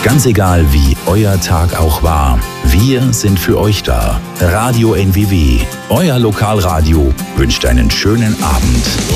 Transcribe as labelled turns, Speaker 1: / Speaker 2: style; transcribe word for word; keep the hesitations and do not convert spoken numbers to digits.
Speaker 1: Ganz egal, wie euer Tag auch war, wir sind für euch da. Radio N W W, euer Lokalradio, wünscht einen schönen Abend.